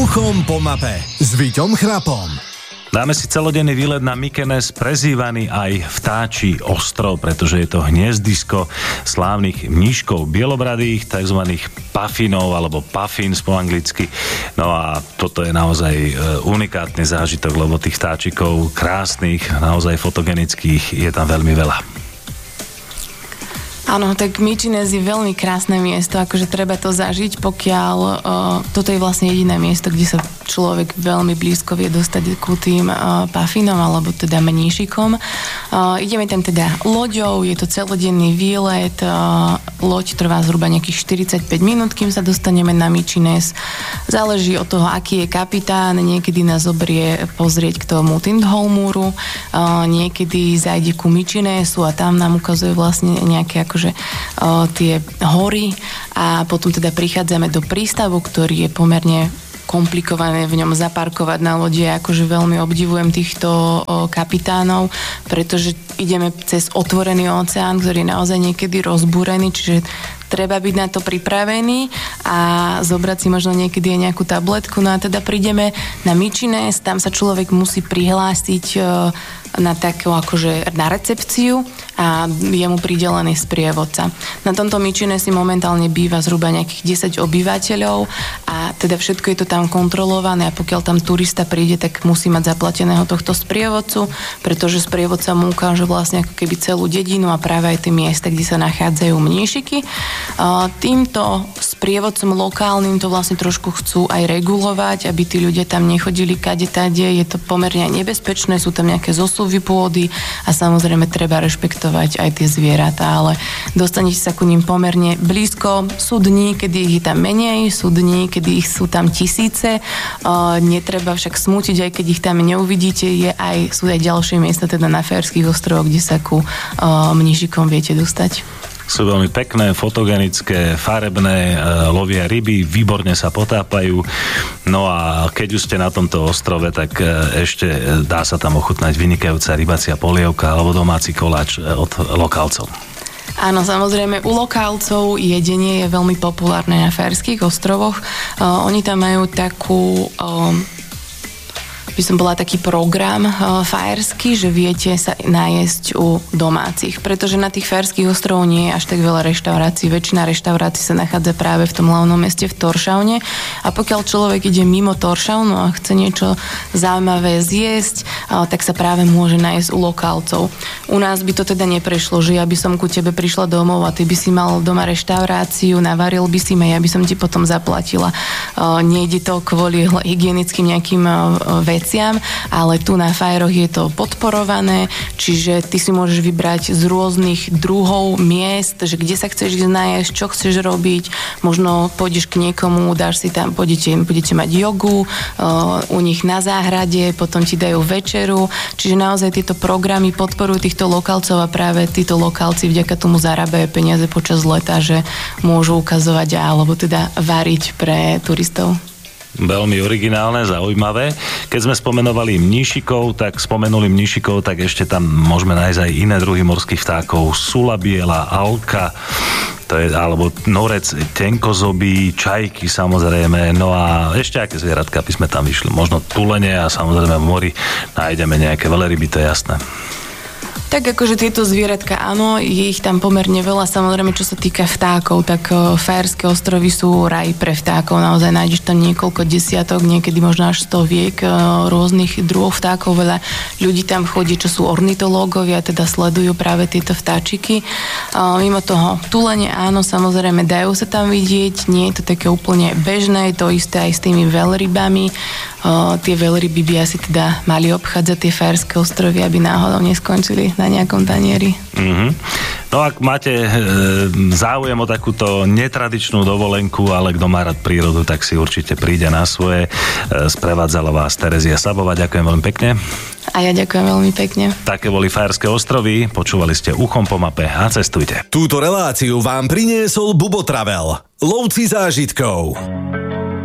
Uchom po mape s Víťom Chrapom. Dáme si celodenný výlet na Mykonos, prezývaný aj Vtáčí ostrov, pretože je to hniezdisko slávnych mníškov bielobradých, tzv. Puffinov alebo puffins po anglicky. No a toto je naozaj unikátny zážitok, lebo tých vtáčikov krásnych, naozaj fotogenických je tam veľmi veľa. Áno, tak Mykonos je veľmi krásne miesto, akože treba to zažiť, pokiaľ toto je vlastne jediné miesto, kde sa človek veľmi blízko vie dostať ku tým puffinom, alebo teda mníšikom. Ideme tam teda loďou, je to celodenný výlet, loď trvá zhruba nejakých 45 minút, kým sa dostaneme na Mykonos. Záleží od toho, aký je kapitán, niekedy nás zoberie pozrieť k tomu Tindhólmúru, niekedy zajde ku Mykonosu a tam nám ukazuje vlastne nejaké akože tie hory a potom teda prichádzame do prístavu, ktorý je pomerne komplikované v ňom zaparkovať na lode. Akože veľmi obdivujem týchto kapitánov, pretože ideme cez otvorený oceán, ktorý je naozaj niekedy rozbúrený, čiže treba byť na to pripravený a zobrať si možno niekedy aj nejakú tabletku. No a teda prídeme na Mykonos, tam sa človek musí prihlásiť na takú akože na recepciu a je mu pridelený sprievodca. Na tomto Mykonosi momentálne býva zhruba nejakých 10 obyvateľov a teda všetko je to tam kontrolované a pokiaľ tam turista príde, tak musí mať zaplateného tohto sprievodcu, pretože sprievodca mu ukáže vlastne ako keby celú dedinu a práve aj tie miesta, kde sa nachádzajú mníšiky. Týmto sprievodcom lokálnym to vlastne trošku chcú aj regulovať, aby tí ľudia tam nechodili kade-tade, je to pomerne nebezpečné, sú tam nejaké zosuvy pôdy a samozrejme treba rešpektovať aj tie zvieratá, ale dostanete sa ku ním pomerne blízko. Sú dní, kedy ich je tam menej, sú dní, kedy ich sú tam tisíce. Netreba však smútiť, aj keď ich tam neuvidíte, sú aj ďalšie miesta, teda na Férskych ostrovoch, kde sa ku mníšikom viete dostať. Sú veľmi pekné, fotogenické, farebné, lovia ryby, výborne sa potápajú. No a keď už ste na tomto ostrove, tak ešte dá sa tam ochutnať vynikajúca rybacia polievka alebo domáci koláč od lokálcov. Áno, samozrejme, u lokálcov jedenie je veľmi populárne na Férskych ostrovoch. Oni tam majú taký program fajerský, že viete sa najesť u domácich, pretože na tých Férskych ostrovoch nie je až tak veľa reštaurácií. Väčšina reštaurácií sa nachádza práve v tom hlavnom meste v Tórshavne a pokiaľ človek ide mimo Tórshavnu a chce niečo zaujímavé zjesť, tak sa práve môže nájsť u lokálcov. U nás by to teda neprešlo, že ja by som ku tebe prišla domov a ty by si mal doma reštauráciu, navaril by si ma, ja by som ti potom zaplatila. Nejde to kvôli hygienickým nejakým veciam, ale tu na Fajeroch je to podporované, čiže ty si môžeš vybrať z rôznych druhov miest, že kde sa chceš ísť najesť, čo chceš robiť, možno pôjdeš k niekomu, dáš si tam, budete mať jogu u nich na záhrade, potom ti dajú večeru, čiže naozaj tieto programy podporujú týchto lokálcov a práve títo lokálci vďaka tomu zarábajú peniaze počas leta, že môžu ukazovať alebo teda variť pre turistov. Veľmi originálne, zaujímavé. Keď sme spomenovali mníšikov, tak ešte tam môžeme nájsť aj iné druhy morských vtákov. Sula biela, alka, alebo norec tenkozobý, čajky samozrejme. No a ešte aké zvieratka by sme tam vyšli? Možno tulene a samozrejme v mori nájdeme nejaké veľryby, to je jasné. Tak akože tieto zvieratka, áno, je ich tam pomerne veľa. Samozrejme, čo sa týka vtákov, tak Fajerské ostrovy sú raj pre vtákov. Naozaj nájdeš tam niekoľko desiatok, niekedy možno až 100 rôznych druhov vtákov. Veľa ľudí tam chodí, čo sú ornitológovia, teda sledujú práve tieto vtáčiky. Mimo toho tulene, áno, samozrejme, dajú sa tam vidieť. Nie je to také úplne bežné, to isté aj s tými veľrybami. Tie veľryby by asi teda mali obchádzať tie Fajerské ostrovy, aby náhodou neskončili na nejakom tanieri. Mm-hmm. No ak máte záujem o takúto netradičnú dovolenku, ale kto má rád prírodu, tak si určite príde na svoje. Sprevádzala vás Terezia Sabová. Ďakujem veľmi pekne. A ja ďakujem veľmi pekne. Také boli Fajerské ostrovy. Počúvali ste Uchom po mape a cestujte. Túto reláciu vám priniesol Bubo Travel. Lovci zážitkov.